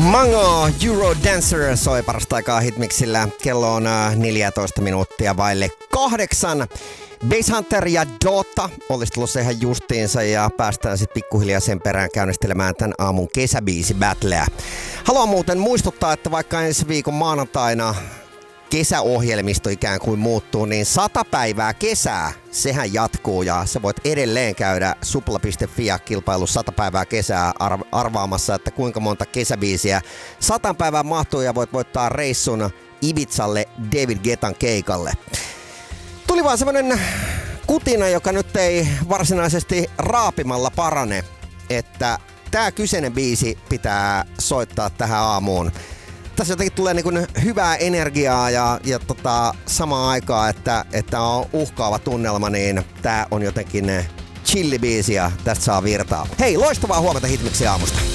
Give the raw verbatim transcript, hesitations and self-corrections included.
Mango Eurodancer soi parasta aikaa Hitmixillä. Kello on neljätoista minuuttia vaille kahdeksan. Basshunter ja Dota olisi tulossa ihan justiinsa ja päästään sitten pikkuhiljaa sen perään käynnistelemään tämän aamun kesäbiisi battleä. Haluan muuten muistuttaa, että vaikka ensi viikon maanantaina kesäohjelmisto ikään kuin muuttuu, niin sata päivää kesää, sehän jatkuu ja sä voit edelleen käydä supla piste fi kilpailu sata päivää kesää arv- arvaamassa, että kuinka monta kesäbiisiä sata päivää mahtuu ja voit voittaa reissun Ibizalle David Guettan keikalle. Tuli vaan semmonen kutina, joka nyt ei varsinaisesti raapimalla parane, että tää kyseinen biisi pitää soittaa tähän aamuun. Tässä jotenkin tulee niin kuin hyvää energiaa ja, ja tota, samaan aikaan, että, että on uhkaava tunnelma, niin tää on jotenkin chillibiisi ja tästä saa virtaa. Hei, loistavaa huomenta Hitmixin aamusta!